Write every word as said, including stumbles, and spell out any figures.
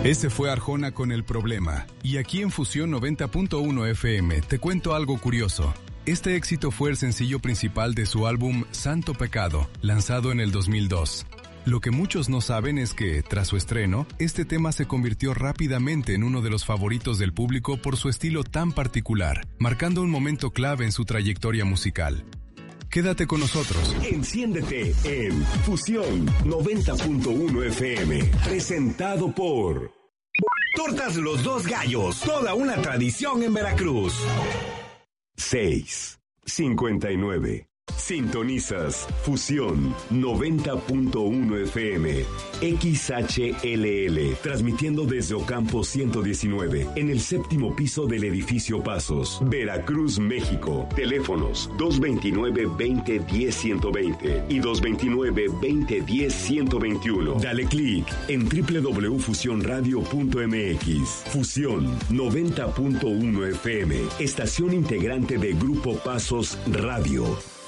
Ese fue Arjona con El Problema. Y aquí en Fusión noventa punto uno F M te cuento algo curioso. Este éxito fue el sencillo principal de su álbum Santo Pecado, lanzado en el dos mil dos. Lo que muchos no saben es que, tras su estreno, este tema se convirtió rápidamente en uno de los favoritos del público por su estilo tan particular, marcando un momento clave en su trayectoria musical. Quédate con nosotros. Enciéndete en Fusión noventa punto uno F M, presentado por Tortas Los Dos Gallos, toda una tradición en Veracruz. seis cincuenta y nueve. Sintonizas Fusión noventa punto uno F M, X H L L, transmitiendo desde Ocampo ciento diecinueve, en el séptimo piso del edificio Pasos, Veracruz, México. Teléfonos dos veintinueve, veinte, diez, ciento veinte y dos veintinueve, veinte, diez, ciento veintiuno. Dale clic en doble u doble u doble u punto fusión radio punto m x. Fusión noventa punto uno F M, estación integrante de Grupo Pasos Radio.